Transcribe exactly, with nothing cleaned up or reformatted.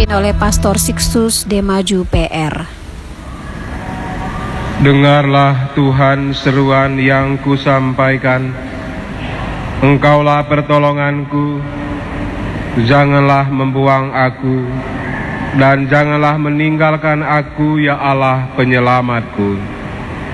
dipimpin oleh Pastor Sixtus D. Maju P R. Dengarlah Tuhan seruan yang kusampaikan, Engkaulah pertolonganku, janganlah membuang aku, dan janganlah meninggalkan aku ya Allah penyelamatku.